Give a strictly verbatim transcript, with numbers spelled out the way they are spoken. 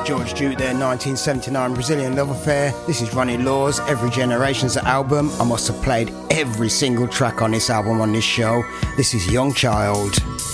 George Duke there, nineteen seventy-nine Brazilian Love Affair. This is Running Laws, Every Generation's album. I must have played every single track on this album on this show. This is Young Child.